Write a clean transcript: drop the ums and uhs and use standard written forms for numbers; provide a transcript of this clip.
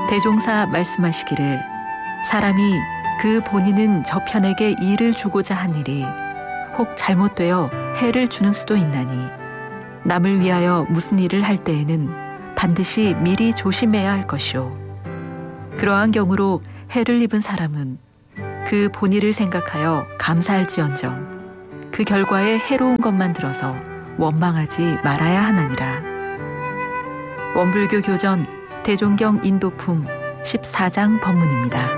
대종사 말씀하시기를 사람이 그 본인은 저편에게 이를 주고자 한 일이 혹 잘못되어 해를 주는 수도 있나니 남을 위하여 무슨 일을 할 때에는 반드시 미리 조심해야 할 것이요. 그러한 경우로 해를 입은 사람은 그 본의를 생각하여 감사할지언정 그 결과에 해로운 것만 들어서 원망하지 말아야 하나니라. 원불교 교전 대종경 인도품 14장 법문입니다.